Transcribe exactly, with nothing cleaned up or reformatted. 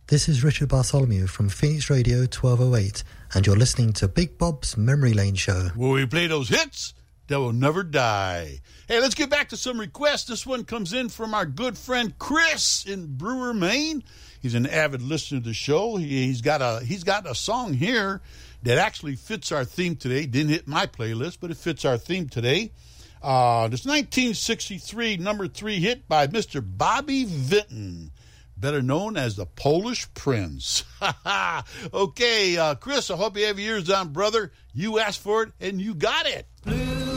This is Richard Bartholomew from Phoenix Radio twelve oh eight, and you're listening to Big Bob's Memory Lane Show, where we play those hits that will never die. Hey, let's get back to some requests. This one comes in from our good friend Chris in Brewer, Maine. He's an avid listener to the show. He, he's got a he's got a song here that actually fits our theme today. Didn't hit my playlist, but it fits our theme today. Uh, this nineteen sixty-three number three hit by Mister Bobby Vinton, better known as the Polish Prince. Okay, uh, Chris, I hope you have your ears on, brother. You asked for it, and you got it.